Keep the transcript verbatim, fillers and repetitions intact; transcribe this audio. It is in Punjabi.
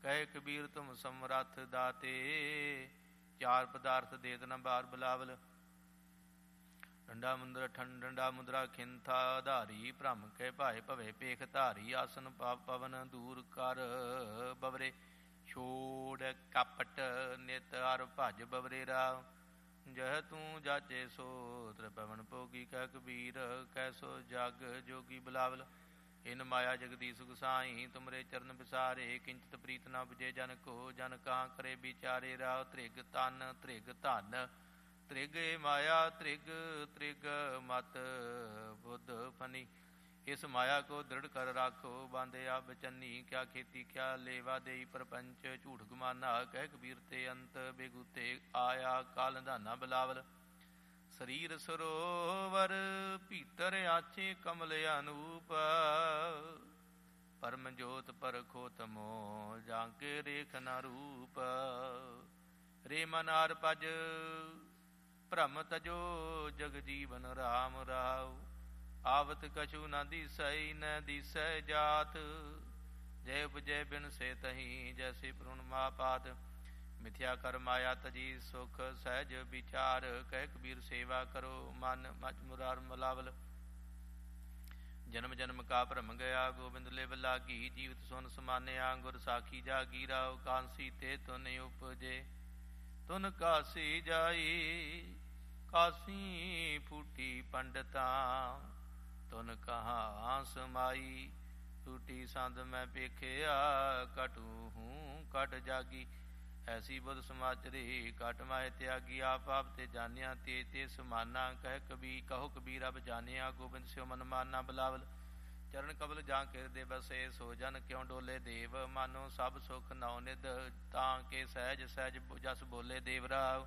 ਕਹੇ ਕਬੀਰ ਤੁਮ ਸਮਰੱਥ ਦਾਤੇ, ਚਾਰ ਪਦਾਰਥ ਦੇਤ ਨ ਬਾਰ ਬਲਾਵਲ। ਡੰਡਾ ਮੁੰਦਰਾ ਠੰਡ ਡੰਡਾ ਮੁੰਦਰਾ ਖਿੰਥਾ ਧਾਰੀ, ਭ੍ਰਮ ਕੇ ਭਾਏ ਭਵੇ ਪੇਖ ਧਾਰੀ। ਆਸਨ ਪਾਪ ਪਵਨ ਦੂਰ ਕਰ ਬਵਰੇ, ਛੋੜ ਕਪਟ ਨਿਤ ਹਰ ਭਜ ਬਵਰੇ ਰਾਵ। ਜਹ ਤੂੰ ਜਾਚੇ ਸੋ ਤ੍ਰਿਪਵਨ ਭੋਗੀ, ਕਹਿ ਕਬੀਰ ਕੈਸੋ ਜਗ ਜੋਗੀ ਬਲਾਵਲ। ਇਨ ਮਾਇਆ ਜਗਦੀਸ਼ ਗੁਸਾਈ, ਤੁਮਰੇ ਚਰਨ ਵਿਸਾਰੇ। ਕਿੰਚਿਤ ਪ੍ਰੀਤ ਨ ਬੁਝੇ ਜਨ ਕੋ, ਜਨ ਕਹਾਂ ਕਰੇ ਵਿਚਾਰੇ ਰਾਵ। ਤ੍ਰਿਗ ਤਨ ਤ੍ਰਿਗ ਧਨ ਤ੍ਰਿਗ ਮਾਇਆ, ਤ੍ਰਿਗ ਤ੍ਰਿਗ ਮਤ ਬੁੱਧ ਫਨੀ। ਇਸ ਮਾਇਆ ਕੋ ਦ੍ਰਿੜ ਕਰ ਰਾਖੋ, ਬਾਂਧੇ ਆਪ ਚੰਨੀ। ਕਿਆ ਖੇਤੀ ਕਿਆ ਲੇਵਾ ਦੇਈ ਪ੍ਰਪੰਚ, ਝੂਠ ਗੁਮਾਨਾ। ਕਹਿ ਕਬੀਰ ਤੇ ਅੰਤ ਬੇਗੂਤੇ, ਆਇਆ ਕਾਲ ਨਿਧਾਨਾ ਬਲਾਵਲ। ਸਰੀਰ ਸਰੋਵਰ ਭੀਤਰ ਆਛੇ ਕਮਲ ਅਨੂਪ, ਪਰਮ ਜੋਤ ਪਰਖੋ ਤਮੋ, ਜਾਂ ਕੇ ਰੇਖ ਨ ਰੂਪ। ਰੇ ਮਨ ਆਰ ਭਜ ਭ੍ਰਮ ਤਜੋ, ਜਗ ਜੀਵਨ ਰਾਮ ਰਾਉ। ਆਵਤ ਕਛੂ ਨ ਦੀਸੈ ਨ ਦੀਸੈ ਜਾਤ, ਜੈ ਉਪਜੈ ਬਿਨ ਸੇ ਤਹੀ, ਜੈਸੇ ਭ੍ਰੂਣ ਮਾਪਾਤ। ਮਿਥਿਆ ਕਰ ਮਾਇਆ ਤਜੀ, ਸੁਖ ਸਹਿਜ ਵਿਚਾਰ। ਕਹਿ ਕਬੀਰ ਸੇਵਾ ਕਰੋ, ਮਨ ਮਚ ਮੁਰਾਰ ਮਲਾਵਲ। ਜਨਮ ਜਨਮ ਕਾ ਭਰਮ ਗਿਆ, ਗੋਬਿੰਦ ਲਿਵ ਲਾਗੀ। ਜੀਵਤ ਸੁਨ ਸਮਾਨਿਆ, ਗੁਰ ਸਾਖੀ ਜਾਗੀ ਰਾਉ। ਕਾਂਸੀ ਤੇ ਤੁਨ ਉਪਜੇ, ਤੁਨ ਕਾਸੀ ਜਾਈ। ਕਾਸੀ ਫੂਟੀ ਪੰਡਤਾ, ਤੁਨ ਕਹਾਂ ਸਮਾਈ। ਟੂਟੀ ਸੰਦ ਮੈਂ ਪੇਖਿਆ, ਕਟੂ ਹੂੰ ਕਟ ਜਾਗੀ। ਐਸੀ ਬੁੱਧ ਸਮਾਚਰੀ, ਕਟ ਮਾਹਿ ਤਿਆਗੀ। ਆਪ ਆਪ ਤੇ ਜਾਣਿਆ, ਤੇ ਤੇ ਸਮਾਨਾ। ਕਹਿ ਕਬੀ ਕਹੋ ਕਬੀਰ ਅਬ ਜਾਣਿਆ, ਗੋਬਿੰਦ ਸਿਉ ਮਨ ਮਾਨਾ ਬਲਾਵਲ। ਚਰਨ ਕਬਲ ਜਾਂ ਕਿਰ ਦੇ ਬਸੇ, ਸੋ ਜਨ ਕਿਉ ਡੋਲੇ ਦੇਵ। ਮਾਨੋ ਸਭ ਸੁਖ ਨਉ ਨਿਧ, ਤਾਂ ਕੇ ਸਹਿਜ ਸਹਿਜ ਜਸ ਬੋਲੇ ਦੇਵ ਰਾਵ।